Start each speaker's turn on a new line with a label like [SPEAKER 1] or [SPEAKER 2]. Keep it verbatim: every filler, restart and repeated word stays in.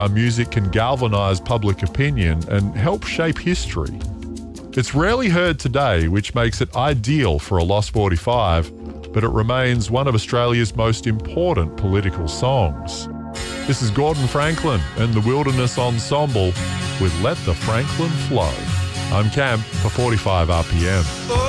[SPEAKER 1] Our music can galvanise public opinion and help shape history. It's rarely heard today, which makes it ideal for a Lost forty-five, but it remains one of Australia's most important political songs. This is Gordon Franklin and the Wilderness Ensemble with Let the Franklin Flow. I'm Cam for forty-five R P M.